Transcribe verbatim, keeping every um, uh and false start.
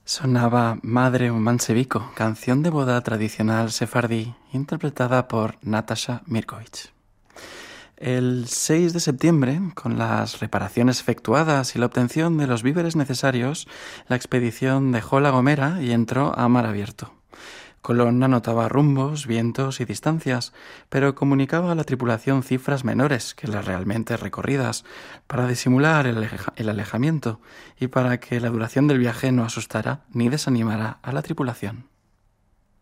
Sonaba Madre Mansevico, canción de boda tradicional sefardí, interpretada por Natasha Mirkovic. El seis de septiembre, con las reparaciones efectuadas y la obtención de los víveres necesarios, la expedición dejó La Gomera y entró a mar abierto. Colón anotaba rumbos, vientos y distancias, pero comunicaba a la tripulación cifras menores que las realmente recorridas, para disimular el, aleja- el alejamiento y para que la duración del viaje no asustara ni desanimara a la tripulación.